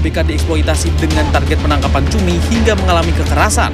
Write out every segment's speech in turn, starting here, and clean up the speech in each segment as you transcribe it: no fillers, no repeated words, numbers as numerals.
ABK dieksploitasi dengan target penangkapan cumi hingga mengalami kekerasan.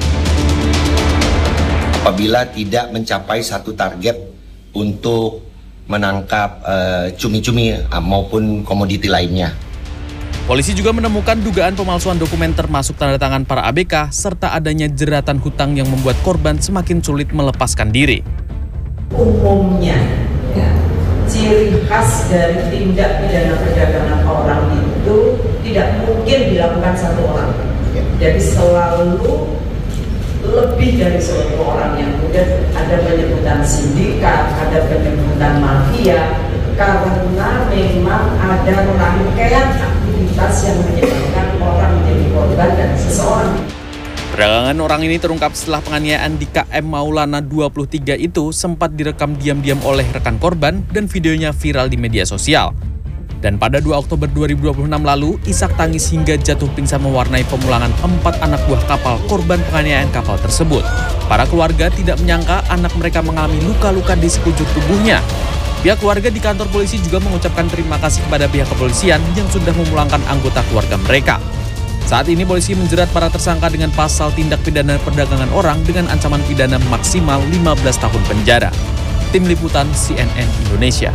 Apabila tidak mencapai satu target untuk menangkap cumi-cumi maupun komoditi lainnya. Polisi juga menemukan dugaan pemalsuan dokumen termasuk tanda tangan para ABK serta adanya jeratan hutang yang membuat korban semakin sulit melepaskan diri. Umumnya, ciri khas dari tindak pidana perdagangan orang itu tidak mungkin dilakukan satu orang. Jadi selalu lebih dari satu orang, yang kemudian ada penyebutan sindikat, ada penyebutan mafia, karena memang ada rangkaian aktivitas yang menyebabkan orang menjadi korban dan seseorang. Perdagangan orang ini terungkap setelah penganiayaan di KM Maulana 23 itu sempat direkam diam-diam oleh rekan korban dan videonya viral di media sosial. Dan pada 2 Oktober 2026 lalu, isak tangis hingga jatuh pingsan mewarnai pemulangan 4 anak buah kapal korban penganiayaan kapal tersebut. Para keluarga tidak menyangka anak mereka mengalami luka-luka di sekujur tubuhnya. Pihak keluarga di kantor polisi juga mengucapkan terima kasih kepada pihak kepolisian yang sudah memulangkan anggota keluarga mereka. Saat ini polisi menjerat para tersangka dengan pasal tindak pidana perdagangan orang dengan ancaman pidana maksimal 15 tahun penjara. Tim Liputan CNN Indonesia.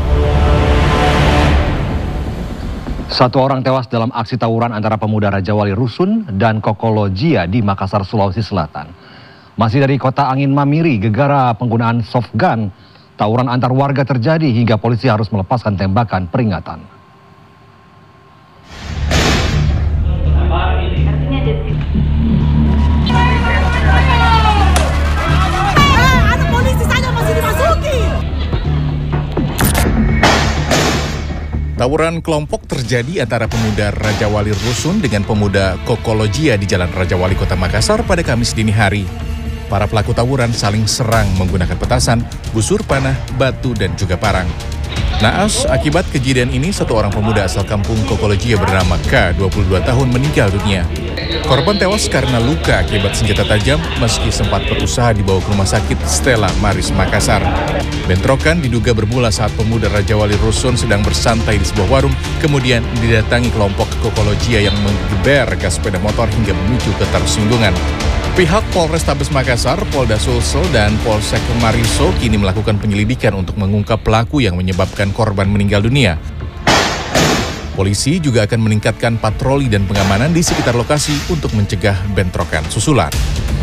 1 orang tewas dalam aksi tawuran antara pemuda Raja Wali Rusun dan Kokolojia di Makassar, Sulawesi Selatan. Masih dari kota angin Mamiri, gegara penggunaan soft gun, tawuran antar warga terjadi hingga polisi harus melepaskan tembakan peringatan. Tawuran kelompok terjadi antara pemuda Raja Wali Rusun dengan pemuda Kokolojia di Jalan Raja Wali Kota Makassar pada Kamis dini hari. Para pelaku tawuran saling serang menggunakan petasan, busur panah, batu, dan juga parang. Naas, akibat kejadian ini 1 orang pemuda asal kampung Kokolojia bernama K, 22 tahun meninggal dunia. Korban tewas karena luka akibat senjata tajam meski sempat berusaha dibawa ke rumah sakit Stella Maris Makassar. Bentrokan diduga bermula saat pemuda Raja Wali Rusun sedang bersantai di sebuah warung, kemudian didatangi kelompok Kokolojia yang menggeber gas sepeda motor hingga memicu ketersinggungan. Pihak Polrestabes Makassar, Polda Sulsel, dan Polsek Mariso kini melakukan penyelidikan untuk mengungkap pelaku yang menyebabkan korban meninggal dunia. Polisi juga akan meningkatkan patroli dan pengamanan di sekitar lokasi untuk mencegah bentrokan susulan.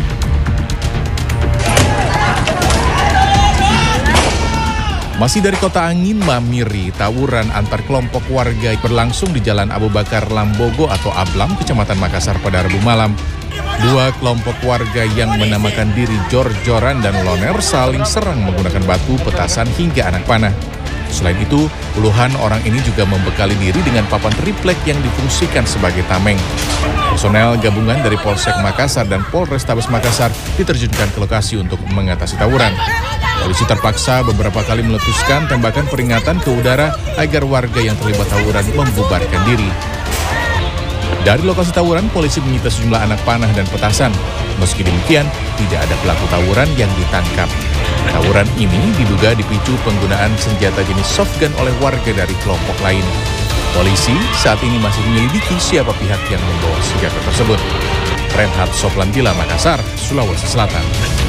Masih dari kota angin Mamiri, tawuran antar kelompok warga berlangsung di Jalan Abu Bakar Lambogo atau Ablam, Kecamatan Makassar pada Rabu malam. 2 kelompok warga yang menamakan diri Jor-Joran dan Loner saling serang menggunakan batu, petasan, hingga anak panah. Selain itu, puluhan orang ini juga membekali diri dengan papan triplek yang difungsikan sebagai tameng. Personel gabungan dari Polsek Makassar dan Polrestabes Makassar diterjunkan ke lokasi untuk mengatasi tawuran. Polisi terpaksa beberapa kali meletuskan tembakan peringatan ke udara agar warga yang terlibat tawuran membubarkan diri. Dari lokasi tawuran, polisi menyita sejumlah anak panah dan petasan. Meski demikian, tidak ada pelaku tawuran yang ditangkap. Tawuran ini diduga dipicu penggunaan senjata jenis soft gun oleh warga dari kelompok lain. Polisi saat ini masih menyelidiki siapa pihak yang membawa senjata tersebut. Renhat Soplandila, Makassar, Sulawesi Selatan.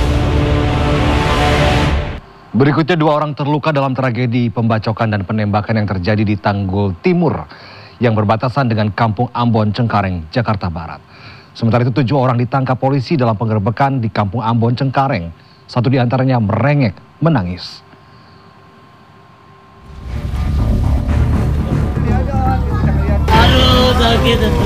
Berikutnya 2 orang terluka dalam tragedi pembacokan dan penembakan yang terjadi di Tanggul Timur yang berbatasan dengan Kampung Ambon, Cengkareng, Jakarta Barat. Sementara itu 7 orang ditangkap polisi dalam penggerbekan di Kampung Ambon, Cengkareng. 1 di antaranya merengek, menangis. Aduh, sakit itu.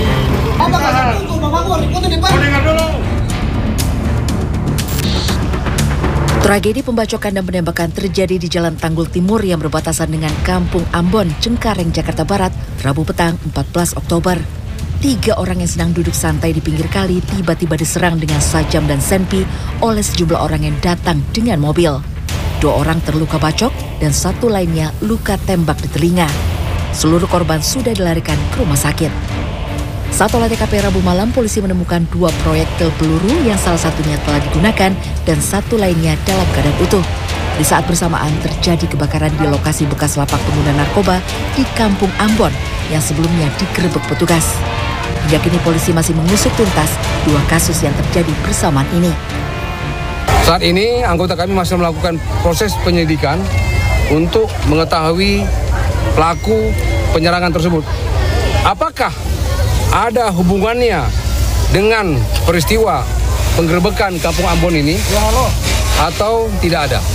Tragedi pembacokan dan penembakan terjadi di Jalan Tanggul Timur yang berbatasan dengan Kampung Ambon, Cengkareng, Jakarta Barat, Rabu petang 14 Oktober. 3 orang yang sedang duduk santai di pinggir kali tiba-tiba diserang dengan sajam dan senpi oleh sejumlah orang yang datang dengan mobil. 2 orang terluka bacok dan 1 lainnya luka tembak di telinga. Seluruh korban sudah dilarikan ke rumah sakit. Saat olah TKP Rabu malam, polisi menemukan 2 proyektil peluru yang salah satunya telah digunakan dan 1 lainnya dalam keadaan utuh. Di saat bersamaan terjadi kebakaran di lokasi bekas lapak pengguna narkoba di Kampung Ambon yang sebelumnya digerebek petugas. Hingga kini polisi masih mengusut tuntas 2 kasus yang terjadi bersamaan ini. Saat ini anggota kami masih melakukan proses penyelidikan untuk mengetahui pelaku penyerangan tersebut. Apakah ada hubungannya dengan peristiwa penggerebekan Kampung Ambon ini atau tidak ada?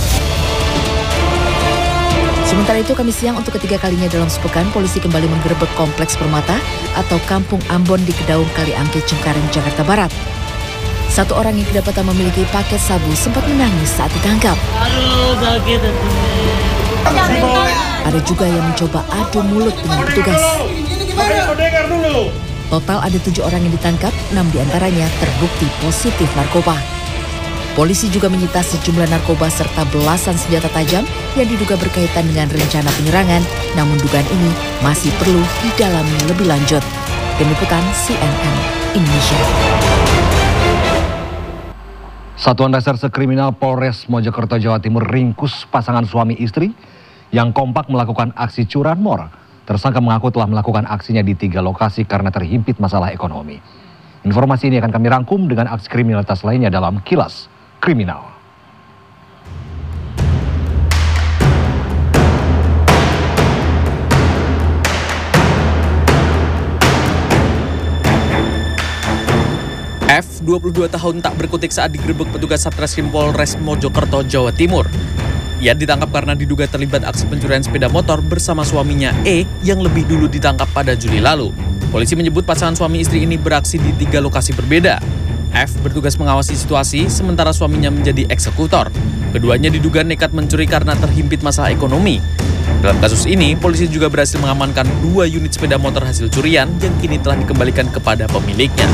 Sementara itu, Kamis siang untuk ketiga kalinya dalam sepekan, polisi kembali menggerebek Kompleks Permata atau Kampung Ambon di Kedaung Kaliangke, Cengkareng, Jakarta Barat. 1 orang yang kedapatan memiliki paket sabu sempat menangis saat ditangkap. Ada juga yang mencoba adu mulut dengan petugas. Total ada 7 orang yang ditangkap, 6 diantaranya terbukti positif narkoba. Polisi juga menyita sejumlah narkoba serta belasan senjata tajam yang diduga berkaitan dengan rencana penyerangan, namun dugaan ini masih perlu didalami lebih lanjut. Tim Liputan CNN Indonesia. Satuan Reserse Kriminal Polres Mojokerto, Jawa Timur ringkus pasangan suami istri yang kompak melakukan aksi curanmor. Tersangka mengaku telah melakukan aksinya di 3 lokasi karena terhimpit masalah ekonomi. Informasi ini akan kami rangkum dengan aksi kriminalitas lainnya dalam Kilas Kriminal. F, 22 tahun, tak berkutik saat digerebek petugas Satreskrim Polres Mojokerto, Jawa Timur. Ia ditangkap karena diduga terlibat aksi pencurian sepeda motor bersama suaminya E yang lebih dulu ditangkap pada Juli lalu. Polisi menyebut pasangan suami istri ini beraksi di 3 lokasi berbeda. F bertugas mengawasi situasi, sementara suaminya menjadi eksekutor. Keduanya diduga nekat mencuri karena terhimpit masalah ekonomi. Dalam kasus ini, polisi juga berhasil mengamankan 2 unit sepeda motor hasil curian yang kini telah dikembalikan kepada pemiliknya.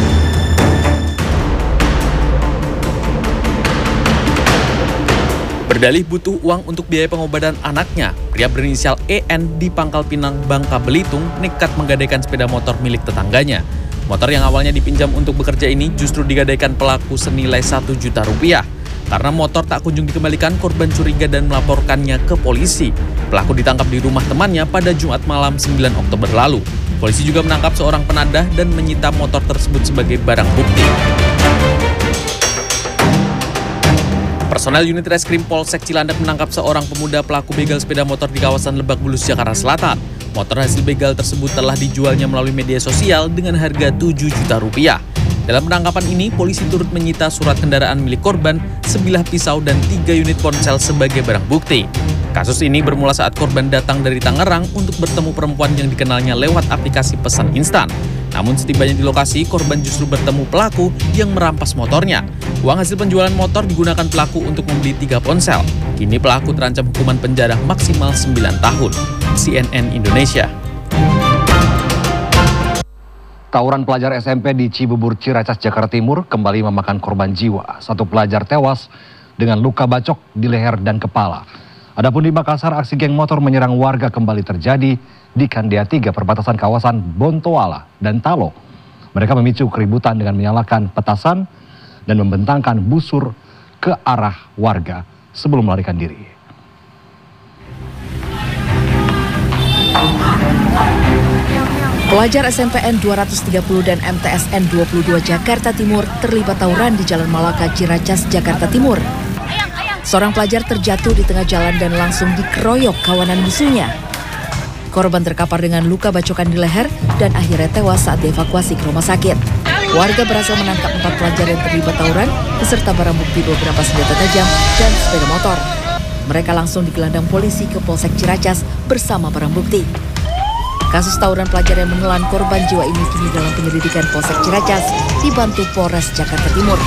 Berdalih butuh uang untuk biaya pengobatan anaknya, pria berinisial EN di Pangkal Pinang, Bangka Belitung nekat menggadaikan sepeda motor milik tetangganya. Motor yang awalnya dipinjam untuk bekerja ini justru digadaikan pelaku senilai 1 juta rupiah. Karena motor tak kunjung dikembalikan, korban curiga dan melaporkannya ke polisi. Pelaku ditangkap di rumah temannya pada Jumat malam 9 Oktober lalu. Polisi juga menangkap seorang penadah dan menyita motor tersebut sebagai barang bukti. Personel unit Reskrim Polsek Cilandak menangkap seorang pemuda pelaku begal sepeda motor di kawasan Lebak Bulus, Jakarta Selatan. Motor hasil begal tersebut telah dijualnya melalui media sosial dengan harga 7 juta rupiah. Dalam penangkapan ini, polisi turut menyita surat kendaraan milik korban, sebilah pisau dan 3 unit ponsel sebagai barang bukti. Kasus ini bermula saat korban datang dari Tangerang untuk bertemu perempuan yang dikenalnya lewat aplikasi pesan instan. Namun setibanya di lokasi, korban justru bertemu pelaku yang merampas motornya. Uang hasil penjualan motor digunakan pelaku untuk membeli 3 ponsel. Kini pelaku terancam hukuman penjara maksimal 9 tahun. CNN Indonesia. Tawuran pelajar SMP di Cibubur, Ciracas, Jakarta Timur kembali memakan korban jiwa. 1 pelajar tewas dengan luka bacok di leher dan kepala. Adapun di Makassar, aksi geng motor menyerang warga kembali terjadi di Kandia 3, perbatasan kawasan Bontoala dan Talo. Mereka memicu keributan dengan menyalakan petasan dan membentangkan busur ke arah warga sebelum melarikan diri. Pelajar SMPN 230 dan MTSN 22 Jakarta Timur terlibat tawuran di Jalan Malaka, Ciracas, Jakarta Timur. Seorang pelajar terjatuh di tengah jalan dan langsung dikeroyok kawanan musuhnya. Korban terkapar dengan luka bacokan di leher dan akhirnya tewas saat dievakuasi ke rumah sakit. Warga berhasil menangkap 4 pelajar yang terlibat tawuran beserta barang bukti beberapa senjata tajam dan sepeda motor. Mereka langsung digelandang polisi ke Polsek Ciracas bersama barang bukti. Kasus tawuran pelajar yang menelan korban jiwa ini kini dalam penyelidikan Polsek Ciracas dibantu Polres Jakarta Timur.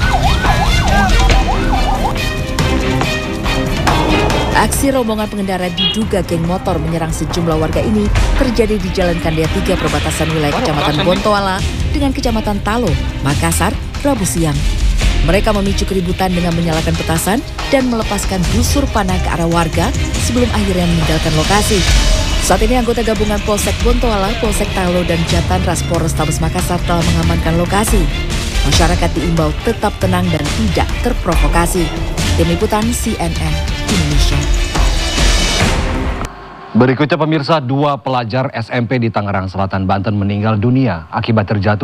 Aksi rombongan pengendara diduga geng motor menyerang sejumlah warga ini terjadi di Jalan Kandia 3 perbatasan wilayah Kecamatan Bontoala dengan Kecamatan Talo, Makassar, Rabu siang. Mereka memicu keributan dengan menyalakan petasan dan melepaskan busur panah ke arah warga sebelum akhirnya meninggalkan lokasi. Saat ini anggota gabungan Polsek Bontoala, Polsek Talo, dan Jatan Ras Polrestabes Makassar telah mengamankan lokasi. Masyarakat diimbau tetap tenang dan tidak terprovokasi. Tim Liputan CNN Indonesia. Berikutnya pemirsa, 2 pelajar SMP di Tangerang Selatan, Banten meninggal dunia akibat terjatuh